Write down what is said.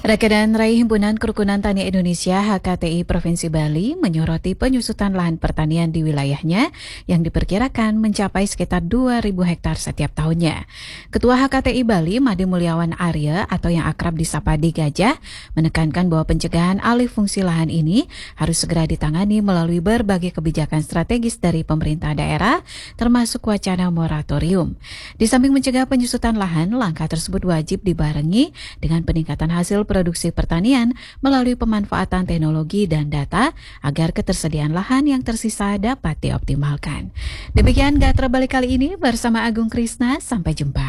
Rekedan Raih Himpunan Kerukunan Tani Indonesia HKTI Provinsi Bali menyoroti penyusutan lahan pertanian di wilayahnya yang diperkirakan mencapai sekitar 2.000 hektar setiap tahunnya. Ketua HKTI Bali, Made Mulyawan Arya atau yang akrab disapa Di Gajah, menekankan bahwa pencegahan alih fungsi lahan ini harus segera ditangani melalui berbagai kebijakan strategis dari pemerintah daerah, termasuk wacana moratorium. Di samping mencegah penyusutan lahan, langkah tersebut wajib dibarengi dengan peningkatan hasil produksi pertanian melalui pemanfaatan teknologi dan data agar ketersediaan lahan yang tersisa dapat dioptimalkan. Demikian Gatra Balik kali ini bersama Agung Krisna, sampai jumpa.